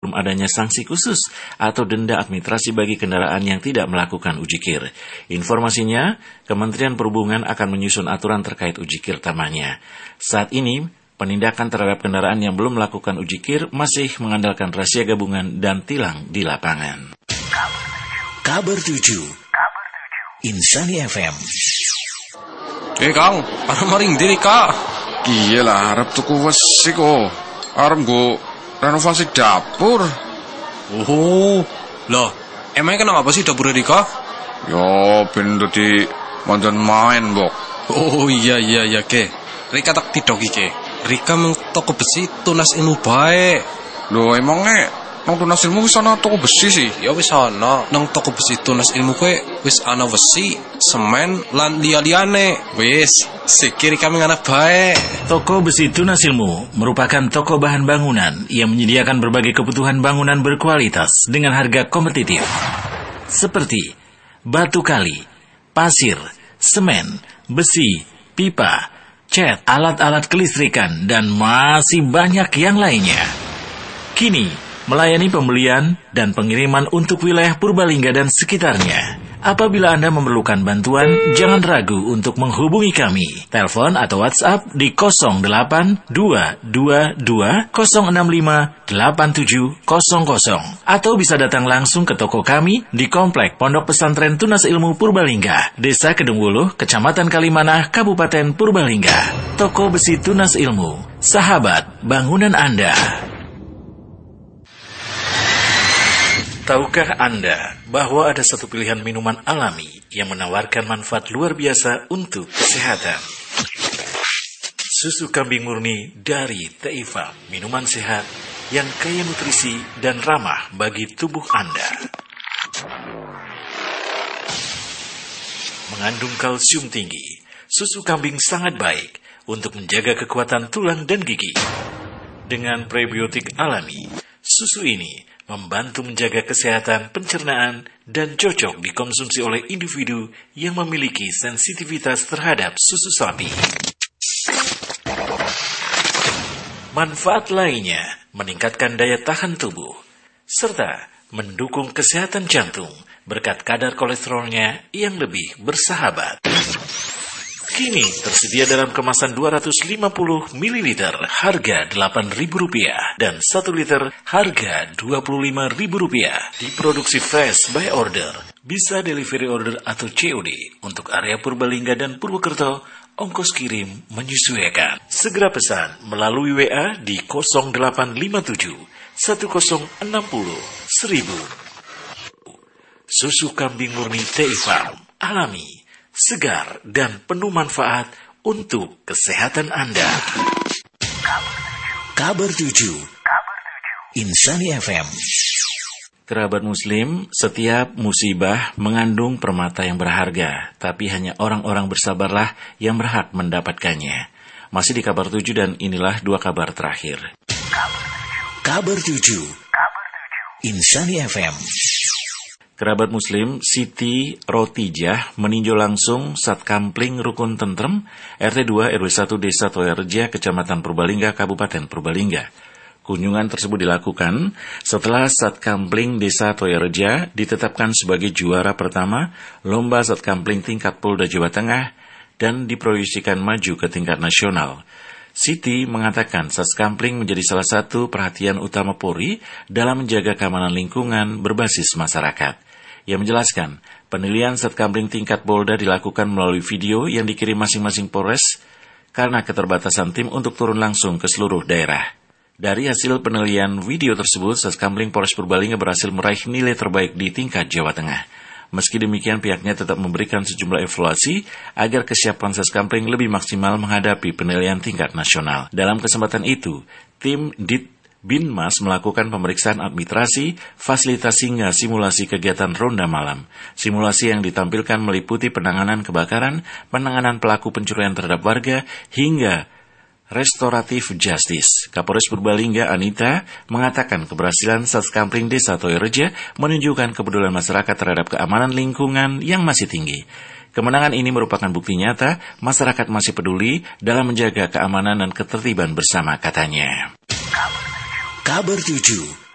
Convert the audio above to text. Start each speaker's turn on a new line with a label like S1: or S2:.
S1: adanya sanksi khusus atau denda administrasi bagi kendaraan yang tidak melakukan ujikir. Informasinya, Kementerian Perhubungan akan menyusun aturan terkait ujikir tamanya. Saat ini, penindakan terhadap kendaraan yang belum melakukan ujikir masih mengandalkan rahasia gabungan dan tilang di lapangan.
S2: Kabar 7 Insani FM.
S3: Kang, arep maring diri Kak.
S4: Iya lah, arep tuku wesi kok. Arep nggo renovasi dapur.
S3: Oh, lah, emangnya kenapa sih dapur Rika?
S4: Yo, ben dadi mandan main, Bok.
S3: Oh iya, ke. Rika tak tidoki ke. Rika mung toko besi tunas ilmu bae.
S4: Loh, emangnya nang tunas ilmu wis ana toko besi sih?
S3: Ya wis ana, nang toko besi tunas ilmu kowe wis ana besi, semen lan liya-liyane. Wis, sikir kami anak bae.
S2: Toko Besi Tunas Ilmu merupakan toko bahan bangunan yang menyediakan berbagai kebutuhan bangunan berkualitas dengan harga kompetitif. Seperti batu kali, pasir, semen, besi, pipa, cat, alat-alat kelistrikan, dan masih banyak yang lainnya. Kini, melayani pembelian dan pengiriman untuk wilayah Purbalingga dan sekitarnya. Apabila Anda memerlukan bantuan, jangan ragu untuk menghubungi kami. Telepon atau WhatsApp di 08222-065-8700 atau bisa datang langsung ke toko kami di Komplek Pondok Pesantren Tunas Ilmu Purbalingga, Desa Kedungwuluh, Kecamatan Kalimanah, Kabupaten Purbalingga. Toko Besi Tunas Ilmu, sahabat bangunan Anda. Tahukah Anda bahwa ada satu pilihan minuman alami yang menawarkan manfaat luar biasa untuk kesehatan? Susu kambing murni dari TI Farm, minuman sehat yang kaya nutrisi dan ramah bagi tubuh Anda. Mengandung kalsium tinggi, susu kambing sangat baik untuk menjaga kekuatan tulang dan gigi. Dengan prebiotik alami, susu ini membantu menjaga kesehatan pencernaan dan cocok dikonsumsi oleh individu yang memiliki sensitivitas terhadap susu sapi. Manfaat lainnya meningkatkan daya tahan tubuh, serta mendukung kesehatan jantung berkat kadar kolesterolnya yang lebih bersahabat. Kini tersedia dalam kemasan 250 ml harga Rp8.000 dan 1 liter harga Rp25.000. Diproduksi fresh by order. Bisa delivery order atau COD untuk area Purbalingga dan Purwokerto. Ongkos kirim menyesuaikan. Segera pesan melalui WA di 0857 1060 1000. Susu kambing murni TI Farm, alami, segar, dan penuh manfaat untuk kesehatan Anda. Kabar 7 Insani FM.
S1: Kerabat Muslim, setiap musibah mengandung permata yang berharga, tapi hanya orang-orang bersabarlah yang berhak mendapatkannya. Masih di kabar 7 dan inilah 2 kabar terakhir.
S2: Kabar 7 Insani FM.
S1: Kerabat Muslim, Siti Rotijah meninjau langsung Satkampling Rukun Tentrem, RT 2 RW 1 Desa Toyareja, Kecamatan Purbalingga, Kabupaten Purbalingga. Kunjungan tersebut dilakukan setelah Satkampling Desa Toyareja ditetapkan sebagai juara pertama Lomba Satkampling tingkat Polda Jawa Tengah dan diproyeksikan maju ke tingkat nasional. Siti mengatakan Satkampling menjadi salah satu perhatian utama Polri dalam menjaga keamanan lingkungan berbasis masyarakat. Ia menjelaskan, penilaian Satkampling tingkat Polda dilakukan melalui video yang dikirim masing-masing Polres karena keterbatasan tim untuk turun langsung ke seluruh daerah. Dari hasil penilaian video tersebut, Satkampling Polres Purbalingga berhasil meraih nilai terbaik di tingkat Jawa Tengah. Meski demikian, pihaknya tetap memberikan sejumlah evaluasi agar kesiapan Satkampling lebih maksimal menghadapi penilaian tingkat nasional. Dalam kesempatan itu, tim Binmas melakukan pemeriksaan administrasi, fasilitas hingga simulasi kegiatan ronda malam. Simulasi yang ditampilkan meliputi penanganan kebakaran, penanganan pelaku pencurian terhadap warga, hingga restoratif justice. Kapolres Purbalingga Anita mengatakan keberhasilan Satkampling Desa Toyareja menunjukkan kepedulian masyarakat terhadap keamanan lingkungan yang masih tinggi. Kemenangan ini merupakan bukti nyata masyarakat masih peduli dalam menjaga keamanan dan ketertiban bersama, katanya.
S2: Kabar 7